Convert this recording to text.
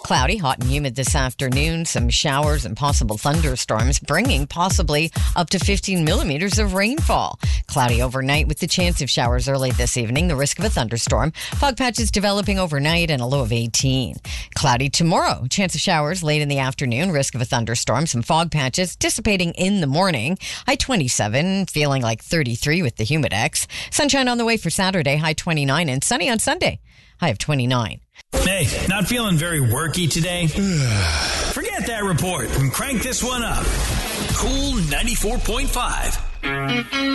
Cloudy, hot and humid this afternoon. Some showers and possible thunderstorms, bringing possibly up to 15 millimeters of rainfall. Cloudy overnight with the chance of showers early this evening. The risk of a thunderstorm. Fog patches developing overnight and a low of 18. Cloudy tomorrow. Chance of showers late in the afternoon. Risk of a thunderstorm. Some fog patches dissipating in the morning. High 27, feeling like 33 with the humidex. Sunshine on the way for Saturday. High 29 and sunny on Sunday. High of 29. Hey, not feeling very worky today? Forget that report and crank this one up. Cool 94.5.